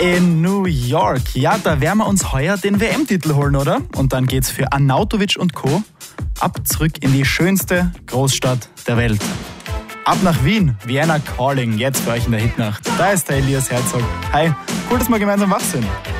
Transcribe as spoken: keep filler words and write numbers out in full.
in New York. Ja, da werden wir uns heuer den W M-Titel holen, oder? Und dann geht's für Arnautovic und Co. ab zurück in die schönste Großstadt der Welt. Ab nach Wien, Vienna Calling, jetzt für euch in der Hitnacht. Da ist der Elias Herzog. Hi, cool, dass wir gemeinsam wach sind.